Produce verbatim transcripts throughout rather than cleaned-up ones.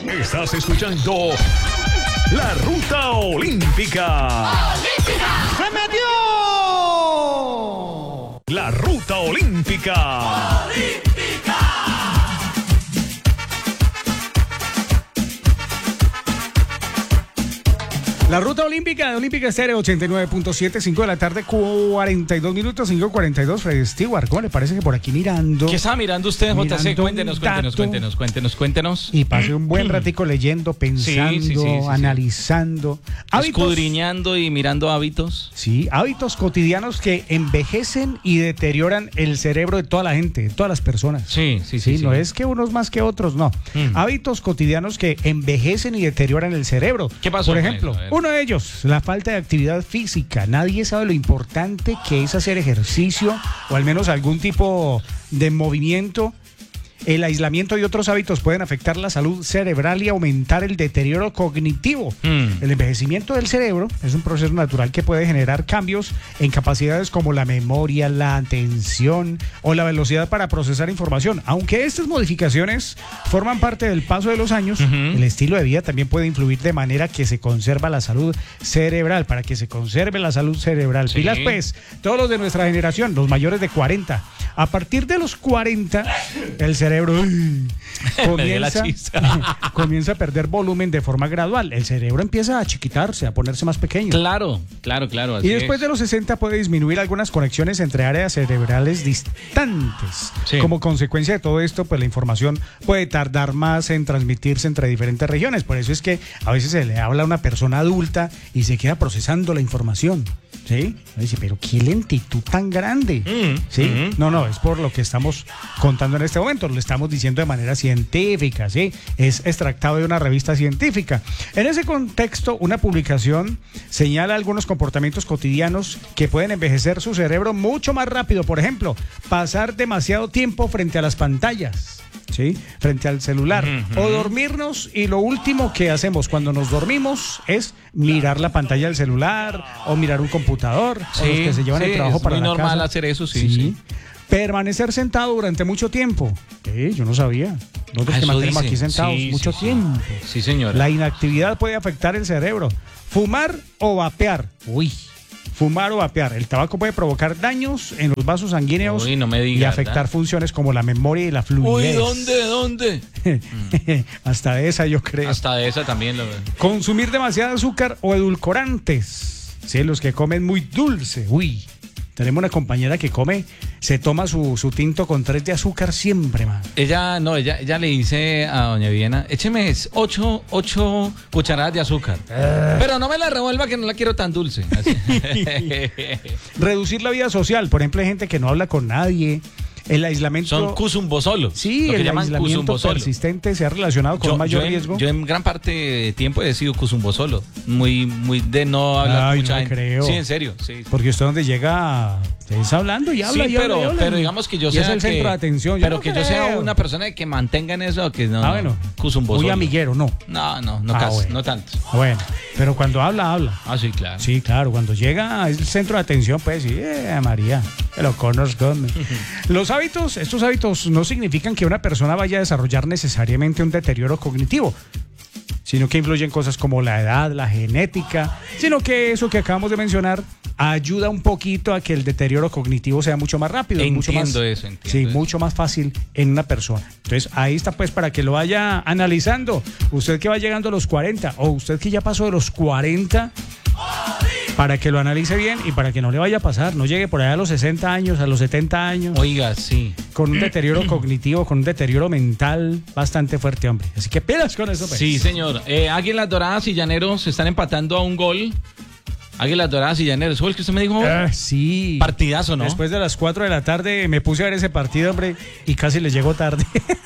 Estás escuchando La Ruta Olímpica. ¡Olímpica! ¡Se metió! La Ruta Olímpica. ¡Olímpica! La Ruta Olímpica de Olímpica Estéreo ochenta y nueve punto siete, cinco de la tarde, cuarenta y dos minutos, cinco cuarenta y dos. Fred Stewart, ¿cómo le parece que por aquí mirando? ¿Qué estaba mirando usted, J C? Mirando Cuéntenos, un cuéntenos, dato. cuéntenos, cuéntenos, cuéntenos. Y pasé un buen ratico leyendo, pensando, Sí, sí, sí, sí, sí. analizando. Hábitos, Escudriñando y mirando hábitos. sí, hábitos cotidianos que envejecen y deterioran el cerebro de toda la gente, de todas las personas. Sí, sí, sí. Sí, no sí. es que unos más que otros, no. Mm. Hábitos cotidianos que envejecen y deterioran el cerebro. ¿Qué pasó Por con ejemplo, eso? A ver. uno de ellos, la falta de actividad física. Nadie sabe lo importante que es hacer ejercicio o al menos algún tipo de movimiento. El aislamiento y otros hábitos pueden afectar la salud cerebral y aumentar el deterioro cognitivo. Mm. El envejecimiento del cerebro es un proceso natural que puede generar cambios en capacidades como la memoria, la atención o la velocidad para procesar información. Aunque estas modificaciones forman parte del paso de los años, Ujú. el estilo de vida también puede influir de manera que se conserva la salud cerebral, para que se conserve la salud cerebral. Sí. Pilas pues, todos los de nuestra generación, los mayores de cuarenta. A partir de los cuarenta, el cerebro uy, Me dio la comienza, chista. comienza a perder volumen de forma gradual. El cerebro empieza a chiquitarse, a ponerse más pequeño. Claro, claro, claro. Así Y después es. de los sesenta puede disminuir algunas conexiones entre áreas cerebrales distantes. Sí. Como consecuencia de todo esto, pues la información puede tardar más en transmitirse entre diferentes regiones. Por eso es que a veces se le habla a una persona adulta y se queda procesando la información. ¿Sí? Dice, pero qué lentitud tan grande. Mm, ¿Sí? mm. No, no, es por lo que estamos contando en este momento. Lo estamos diciendo de manera científica, ¿sí? Es extractado de una revista científica. En ese contexto, una publicación señala algunos comportamientos cotidianos que pueden envejecer su cerebro mucho más rápido. Por ejemplo, pasar demasiado tiempo frente a las pantallas, ¿sí? Frente al celular. Ujú. O dormirnos, y lo último que hacemos cuando nos dormimos es mirar la pantalla del celular o mirar un computador, o los que se llevan sí, el trabajo es para muy la normal casa. hacer eso, sí, sí. Permanecer sentado durante mucho tiempo. Eh, yo no sabía. Nosotros Ah, que eso mantenemos dicen. aquí sentados Sí, mucho sí, sí. tiempo. Sí, señora. La inactividad puede afectar el cerebro. Fumar o vapear. Uy. Fumar o vapear. El tabaco puede provocar daños en los vasos sanguíneos Uy, no me y digas, afectar ¿verdad? funciones como la memoria y la fluidez. Uy, ¿dónde, dónde? Hasta de esa yo creo. Hasta de esa también lo veo. Consumir demasiado azúcar o edulcorantes. Sí, los que comen muy dulce. Uy. Tenemos una compañera que come, se toma su, su tinto con tres de azúcar siempre, man. Ella, no, ella, ella le dice a doña Viviana, écheme ocho, ocho cucharadas de azúcar. Pero no me la revuelva que no la quiero tan dulce. Así. Reducir la vida social. Por ejemplo, hay gente que no habla con nadie. El aislamiento. Son cusumbosolos. Sí, lo que el llaman aislamiento cusumbosolo. persistente se ha relacionado con Yo, mayor yo en, riesgo. yo en gran parte de tiempo he sido cusumbosolo. Muy, muy de no hablar Ay, con mucha no gente. creo. Sí, en serio. Sí. Porque usted donde llega, es hablando y habla Sí, y habla pero, y habla. pero digamos que yo Y sea es el que- centro de atención. Yo pero no que yo sea creo. una persona que mantenga en eso, que no, Ah, bueno. cusumbosolo. Muy amiguero, no. No, no, no, Ah, casi, bueno. no tanto. Bueno, pero cuando habla, habla. Ah, sí, claro. Sí, claro, cuando llega es el centro de atención, pues sí, eh, María, que lo conozco. Los hábitos, estos hábitos no significan que una persona vaya a desarrollar necesariamente un deterioro cognitivo, sino que influyen cosas como la edad, la genética, sino que eso que acabamos de mencionar ayuda un poquito a que el deterioro cognitivo sea mucho más rápido, mucho más, Entiendo eso, entiendo sí, eso. mucho más fácil en una persona. Entonces ahí está pues para que lo vaya analizando. Usted que va llegando a los cuarenta o usted que ya pasó de los cuarenta, para que lo analice bien y para que no le vaya a pasar, no llegue por allá a los sesenta años, a los setenta años, Oiga, sí. con un deterioro cognitivo, con un deterioro mental bastante fuerte, hombre. Así que pelas con eso, pues. Sí, señor. Eh, Águilas Doradas y Llaneros se están empatando a un gol. Águilas Doradas y Llaneros. ¿Fue el que usted me dijo? Ah, sí. Partidazo, ¿no? Después de las cuatro de la tarde me puse a ver ese partido, hombre, y casi le llegó tarde.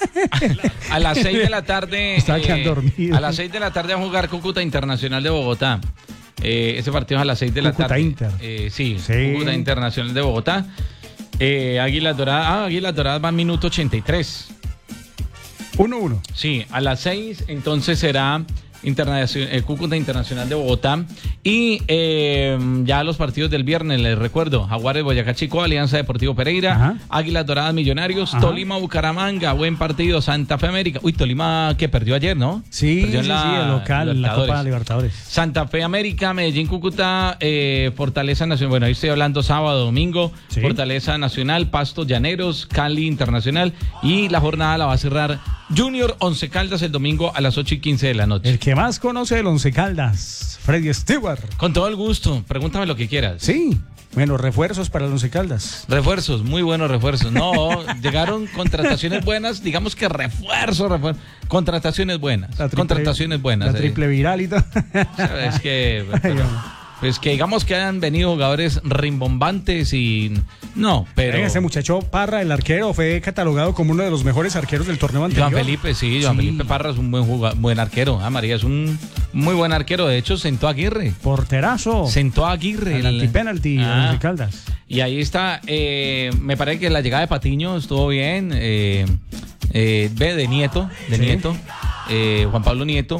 A las seis de la tarde. Estaba quedando dormido. A las seis de la tarde a jugar Cúcuta Internacional de Bogotá. Eh, ese partido es a las seis de la Cúcuta tarde. Inter. Eh, sí, Sí. Cúcuta Internacional de Bogotá. Eh, Águilas Doradas. Ah, Águilas Doradas va en minuto ochenta y tres. uno uno. Sí, a las seis entonces será Internacional, el Cúcuta Internacional de Bogotá. Y eh, ya los partidos del viernes, les recuerdo: Jaguares Boyacá Chico, Alianza Deportivo Pereira, Ajá. Águilas Doradas Millonarios, Ajá. Tolima Bucaramanga, buen partido, Santa Fe América. Uy, Tolima que perdió ayer, ¿no? Sí, perdió sí, sí, el local, en la Copa Libertadores. Santa Fe América, Medellín Cúcuta, eh, Fortaleza Nacional. Bueno, ahí estoy hablando sábado, domingo. Sí. Fortaleza Nacional, Pasto Llaneros, Cali Internacional. Y la jornada la va a cerrar Junior Once Caldas el domingo a las ocho y quince de la noche. El que más conoce el Once Caldas, Freddy Stewart. Con todo el gusto, pregúntame lo que quieras. Sí, bueno, refuerzos para el Once Caldas. Refuerzos, muy buenos refuerzos. No, llegaron contrataciones buenas, digamos que refuerzos, refuerzos. Contrataciones buenas. La triple- contrataciones buenas. La eh. triple viral y todo. Es que, pero, pues que digamos que han venido jugadores rimbombantes y no, pero Ese muchacho Parra, el arquero, fue catalogado como uno de los mejores arqueros del torneo anterior. Joan Felipe, sí, Joan Sí. Felipe Parra es un buen jugador, buen arquero. Ah, María es un muy buen arquero. De hecho, sentó a Aguirre. Porterazo. Sentó a Aguirre. El antipenalti de Ah. Once Caldas. Y ahí está, eh, me parece que la llegada de Patiño estuvo bien. Eh, eh, ve de Nieto, de Sí. Nieto, eh, Juan Pablo Nieto.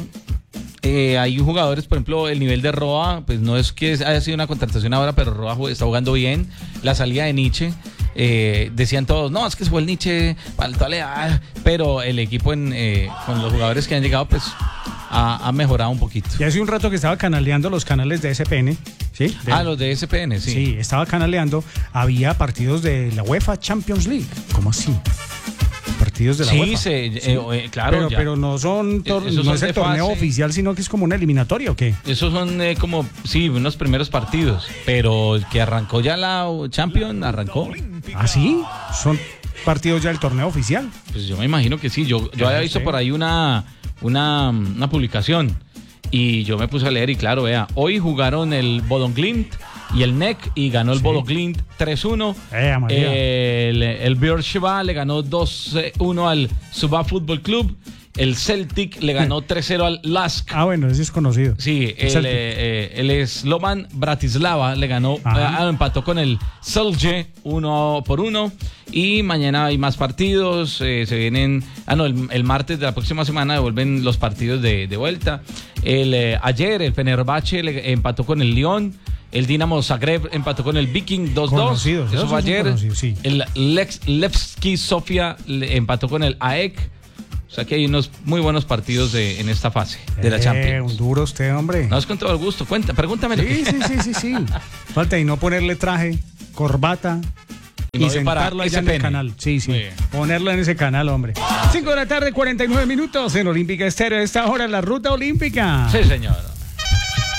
Eh, hay jugadores, por ejemplo, el nivel de Roa, pues no es que haya sido una contratación ahora, pero Roa jue- está jugando bien. La salida de Nietzsche, eh, decían todos, no, es que fue el Nietzsche, vale, ah, pero el equipo en, eh, con los jugadores que han llegado, pues ha, ha mejorado un poquito. Y hace un rato que estaba canaleando los canales de S P N, ¿sí? De- Ah, los de S P N, sí. Sí, estaba canaleando. Había partidos de la UEFA Champions League. ¿Cómo así? Partidos de la Sí, UEFA. se- eh, eh, claro, Pero, ya. pero no son tor- Esos no son es el de torneo fase. oficial, sino que es como una eliminatoria, ¿o qué? Esos son eh, como, sí, unos primeros partidos, pero el que arrancó ya la Champions, arrancó. ¿Ah, sí? Son partidos ya del torneo oficial. Pues yo me imagino que sí, yo, yo había visto por ahí una, una, una publicación y yo me puse a leer y claro, vea, hoy jugaron el Bodø Glimt y el N E C y ganó el Sí. Bodø Glimt tres uno. Eh, María. el el Beersheba le ganó dos uno al Suba Fútbol Club. El Celtic le ganó tres cero al Lask. Ah, bueno, ese es conocido. Sí, el, Celtic. eh, eh, el Slovan Bratislava le ganó, Ajá. eh, empató con el Celje uno por uno. Y mañana hay más partidos. eh, se vienen, ah, no, el, el martes de la próxima semana devuelven los partidos de, de vuelta. El, eh, ayer el Fenerbahce le empató con el Lyon. El Dinamo Zagreb empató con el Viking dos dos. Conocidos, Eso esos fue son ayer. conocidos, sí. El Lex, Levski Sofia le empató con el A E K. O sea que hay unos muy buenos partidos de, en esta fase de la Eh, Champions. un duro usted, hombre. No, es con todo el gusto. Cuenta, pregúntame lo Sí, que sí, sí, sí, sí. Falta y no ponerle traje, corbata Y y, me voy para sentarlo allá en S P N. el canal. Sí, sí. Muy bien. Ponerlo en ese canal, hombre. cinco de la tarde, cuarenta y nueve minutos en Olímpica Estéreo. A esta hora, la ruta olímpica. Sí, señor.